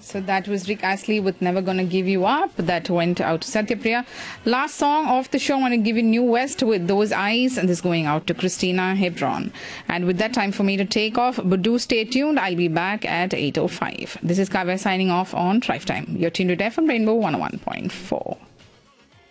So that was Rick Astley with Never Gonna Give You Up. That went out to Satyapriya. Last song of the show, I want to give you New West with Those Eyes. And this is going out to Christina Hebron. And with that, time for me to take off. But do stay tuned. I'll be back at 8:05. This is Kavya signing off on Drive Time. You're tuned to FM Rainbow 101.4.